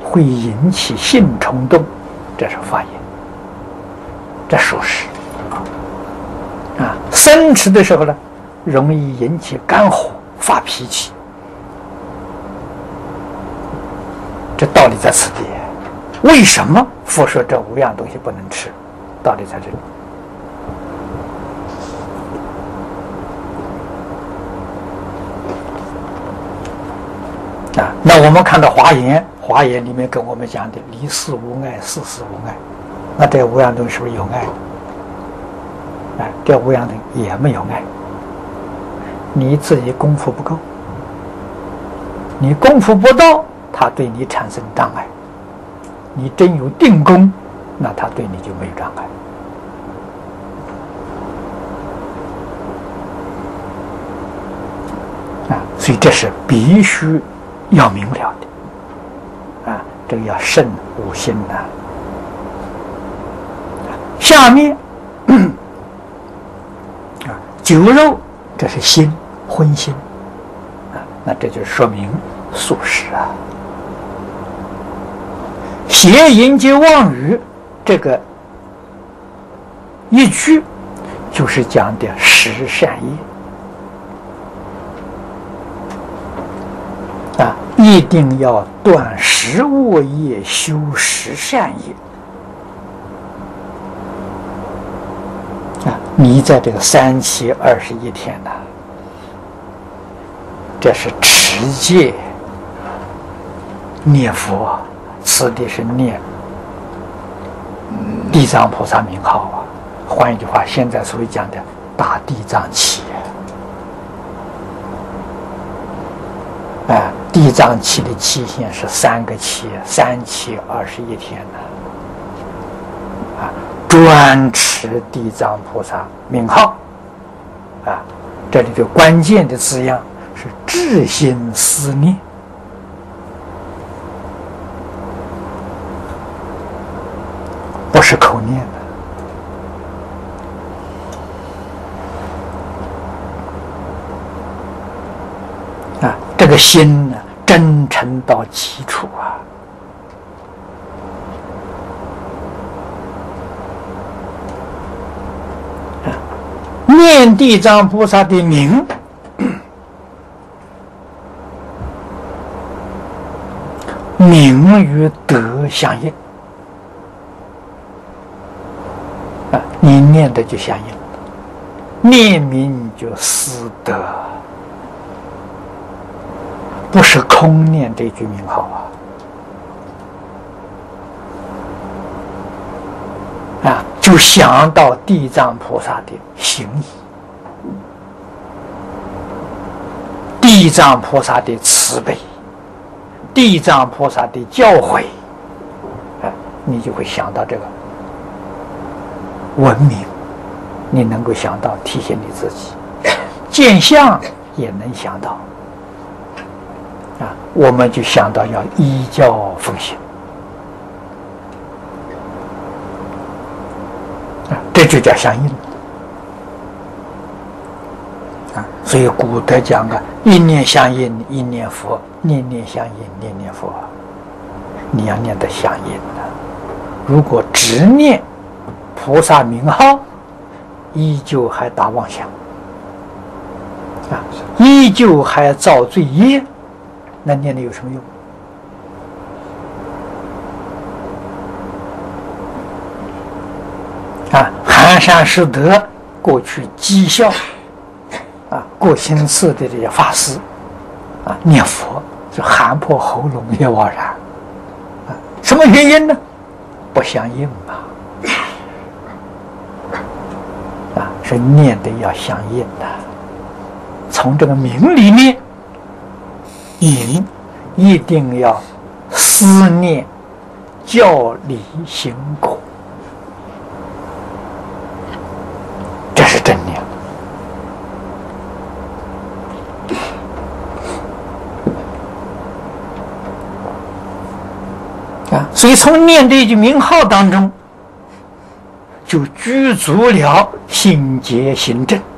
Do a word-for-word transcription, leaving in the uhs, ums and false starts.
会引起性冲动，这是发炎，这属实。啊，生吃的时候呢，容易引起肝火，发脾气。这道理在此地。为什么佛说这五样东西不能吃？道理在这里。啊，那我们看到华严，华严里面跟我们讲的离世无碍，世事无碍，那这五样东西是不是有爱？啊，这五样东西也没有爱。你自己功夫不够，你功夫不到，它对你产生障碍。你真有定功，那它对你就没有障碍。啊，所以这是必须要明了的。啊，这个要慎五心呐。下面啊，酒肉这是心，荤腥啊，那这就说明素食啊。邪淫及妄语，这个一句就是讲的十善业啊，一定要断十恶业，修十善业啊！你在这个三七二十一天呢，这是持戒念佛。此地是念地藏菩萨名号啊，换一句话，现在所谓讲的大地藏期，哎，地藏期的期限是三个期，三期二十一天呢，啊，专持地藏菩萨名号，啊，这里的关键的字样是至心思念。不是口念的啊，这个心呢，真诚到极处啊！啊，念地藏菩萨的名，名与德相应。你念的就相应，念名就思德，不是空念这句名号啊！啊，就想到地藏菩萨的行义，地藏菩萨的慈悲，地藏菩萨的教诲，啊，你就会想到这个。文明，你能够想到提醒你自己；见相也能想到，啊，我们就想到要依教奉行，啊，这就叫相应啊。所以古德讲啊，一念相应，一念佛；念念相应，念念佛。你要念得相应的，如果只念菩萨名号，依旧还打妄想啊，依旧还造罪业，那念的有什么用啊？寒山拾得过去讥笑啊过心寺的这些法师啊念佛，就喊破喉咙也枉然啊！什么原因呢？不相应啊！是念的要相应的，从这个名里面，名一定要思念教理行果，这是真念啊！所以从念这句名号当中，就具足了心结行正